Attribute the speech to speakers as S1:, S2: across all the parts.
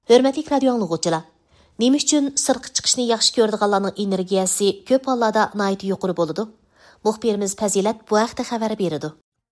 S1: Hörmətli radio anlıqçılar, nima üçün sirtqa chiqishni yaxshi ko'radiganlarning energiyasi ko'p hollarda nihoyatda yuqori bo'ladi? Muxbirimiz Fazilat bu haqda xabar berdi.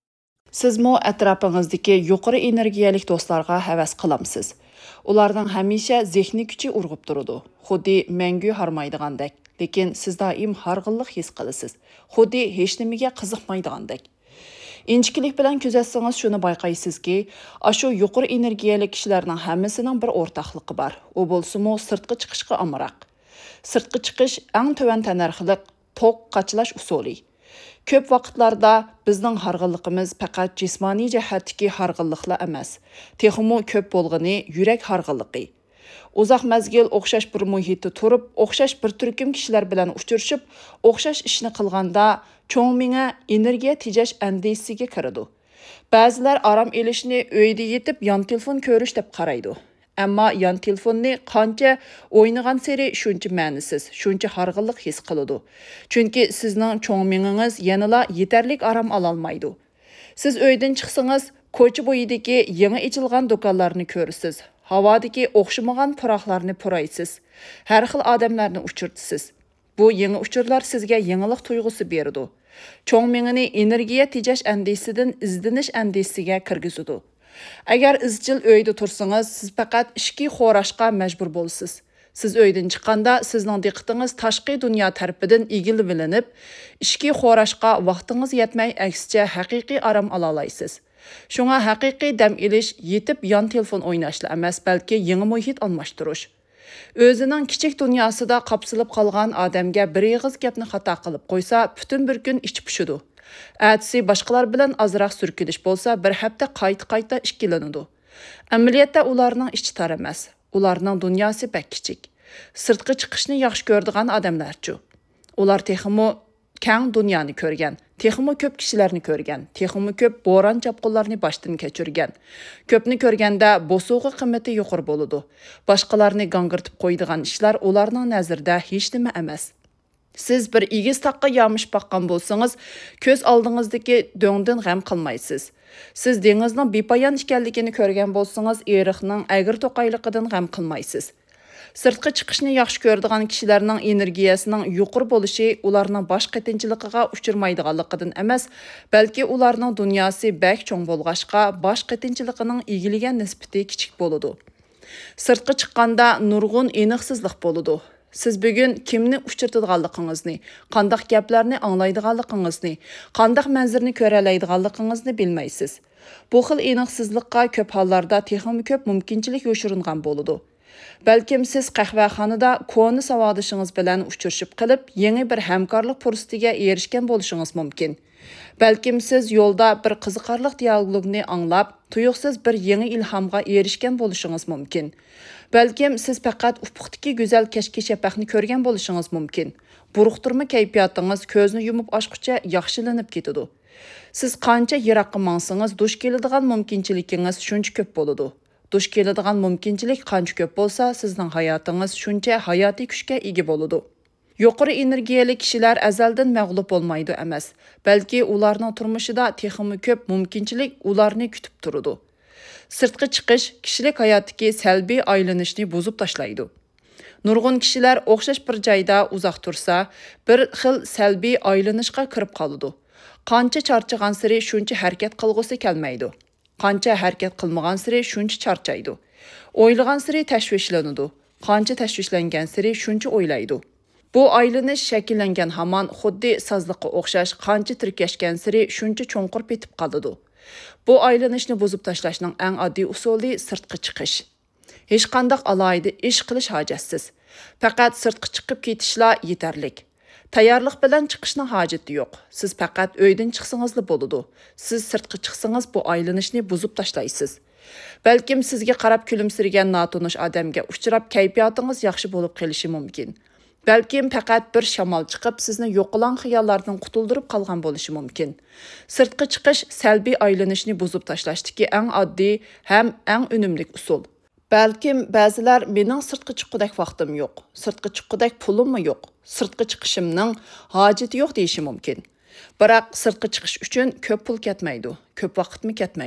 S2: Sizmi atrofing'izdagi yuqori energiyalik do'stlarga havas qilamsiz. Ularning hamisha zehni kuchi urg'ib turadi. Xuddi mangu harmaydigandek, lekin siz doim harg'inlik his qilasiz. Xuddi hech nimaga qiziqmaydigandek. İnchkilik bilan kuzatsangiz shuni bayqaysizki, ashu yuqori energiyalik kishilarning hammasining bir o'rtaqligi bor. U bo'lsa-mu sirtqa chiqishga amroq. Sirtqa chiqish eng to'van tanarxliq to'q qachlash usuli. Ko'p vaqtlarda bizning harg'inligimiz faqat jismoniy jihatdagi harg'inliklar emas, texmo ko'p bo'lgani yurak harg'inligi. Uzoq mazgil o'xshash bir muhitda turib, o'xshash bir turkum kishilar bilan uchrashib, o'xshash ishni qilganda cho'ng miya energiya tejash andisiga kiradi. Ba'zilar aram elishni uyda yetib yon telefon ko'rish deb qaraydi. Ammo yon telefonni qancha o'ynagan sari shuncha ma'nisiz, shuncha harg'inlik his qiladi. Chunki sizning cho'ng miyingiz yanada yetarlik aram ola olmaydi. Siz uydan chiqsangiz, ko'cha bo'yidagi yangi ochilgan do'konlarni ko'rasiz. Havadagi o'xshamagan puroqlarni puraysiz. Har xil odamlarni uchirtisiz. Bu yangi uchurlar sizga yangilik tuyg'usi beradi. Cho'ng miyani energiya tejash andisidan izdinish andisiga kirgizadi. Agar izchil uyda tursangiz, siz faqat ishki xo'rashga majbur bo'lsiz. Siz uydan chiqqanda sizning diqqatingiz tashqi dunyo tarafidan egilinib, ishki xo'rashga vaqtingiz yetmay, aksicha haqiqiy aram ola olasiz. Shunga haqiqiy dam olish yetib yon telefon o'ynashla emas, balki yangi muhit almashtirish. O'zining kichik dunyosida qapsilib qolgan odamga bir og'iz gapni xato qilib qo'ysa, butun bir kun ichi pishidi. Atsi boshqalar bilan azroq surkilish bo'lsa, bir hafta qayta ishkilanadi. Amaliyotda ularning ichi tar emas, ularning dunyosi bak kichik. Sirtqa chiqishni yaxshi ko'radigan odamlarchu. Ular texmo keng dunyoni ko'rgan, texmo ko'p kishilarni ko'rgan, texmo ko'p bo'ron chapqinlarni boshdan kechirgan. Ko'pni ko'rganda bosug'i qimmati yuqori bo'ladi. Boshqalarni gangirtib qo'ydigan ishlar ularning nazarida hech nima emas. Siz bir egiz taqqa yomish baqqan bo'lsangiz, ko'z oldingizdagi do'ngdan g'am qilmaysiz. Siz dengizning bepoyon ekanligini ko'rgan bo'lsangiz, eriqning agir to'qayligidan g'am qilmaysiz. Sirtqa chiqishni yaxshi ko'radigan kishilarning energiyasining yuqori bo'lishi ularning bosh qatinchiligiga uchirmaydiganligidan emas, balki ularning dunyosi bak cho'ng bo'lg'ashqa bosh qatinchiligining egilagan nisbati kichik bo'ladi. Sirtqa chiqqanda nurg'un aniqsizlik bo'ladi. Siz bugun kimni uchirtadiganligingizni, qandaq gaplarni anglaydiganligingizni, qandaq manzarni ko'ra oladiganligingizni bilmaysiz. Bu xil aniqsizlikqa ko'p hollarda texnik ko'p mumkinchilik yoshiringan bo'ladi. Balkim siz qahvaxonada ko'ni savodishingiz bilan uchrashib qilib, yangi bir hamkorlik fursatiga erishgan bo'lishingiz mumkin. Balkim siz yo'lda bir qiziqarli dialogni anglab, tuyuqsiz bir yangi ilhomga erishgan bo'lishingiz mumkin. Balkim siz faqat ufuqdagi go'zal kashki-shapaqni ko'rgan bo'lishingiz mumkin. Buruqtirma kayfiyatingiz ko'zni yumib ochguncha yaxshilanib ketadi. Siz qancha yiroqqa mangsangiz, dush keladigan mumkinchiligingiz shuncha ko'p bo'ladi. Dush keladigan mumkinchilik qancha ko'p bo'lsa, sizning hayotingiz shuncha hayotiy kuchga ega bo'ladi. Yuqori energiyali kishilar azaldan mag'lub bo'lmaydi emas, balki ularning turmushida texmi ko'p mumkinchilik ularni kutib turadi. Sirtqa chiqish kishilik hayotdagi salbiy aylanishni buzib tashlaydi. Nurg'un kishilar o'xshash bir joyda uzoq tursa, bir xil salbiy aylanishga kirib qoladi. Qancha charchagan sari shuncha harakat qilg'usi kelmaydi. Qancha harakat qilmagan sari shuncha charchaydi. O'ylagan sari tashvishlanadi. Qancha tashvishlangan sari shuncha o'ylaydi. Bu aylanish shakllangan hamon xuddi sazliqqa o'xshash qancha tirkashgan sari shuncha cho'nqur petib qoladi. Bu aylanishni buzib tashlashning eng oddiy usuli sirtqa chiqish. Hech qanday alohida ish qilish hojatsiz. Faqat sirtqa chiqib ketishla yetarlik. Tayyorlik bilan chiqishning hojati yo'q. Siz faqat uydan chiqsangizla bo'ladi. Siz sirtqa chiqsangiz bu aylanishni buzib tashlaysiz. Balkim sizga qarab kulimsirgan notanish odamga uchrab kayfiyatingiz yaxshi bo'lib qolishi mumkin. Balkim faqat bir shamol chiqib sizni yo'qolan xiyollardan qutuldirib qolgan bo'lishi mumkin. Sirtqa chiqish salbiy aylanishni buzib tashlashdagi eng oddiy ham eng unumli usul. Balkim ba'zilar mening sirtqa chiqqudek vaqtim yo'q, sirtqa chiqqudek pulimmi yo'q, sirtqa chiqishimning hojati yo'q deyishi mumkin. Biroq sirtqa chiqish uchun ko'p pul ketmaydi, ko'p vaqtmi ketmaydi.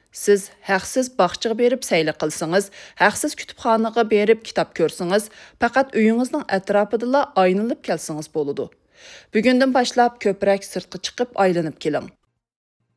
S2: Siz haqsız bağçığa berib saylı qilsangiz, haqsız kütüpxanaga berib kitap ko'rsangiz, faqat uyingizning atrofida aylanib kelsangiz bo'ladi. Bugundan boshlab ko'proq sirtqa chiqib aylanib keling.